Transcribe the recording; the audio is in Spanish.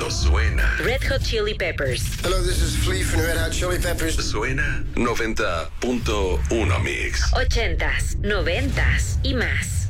cuando suena. Red Hot Chili Peppers. Hello, this is Flea from Red Hot Chili Peppers. Suena 90.1 Mix. 80s, 90s y más.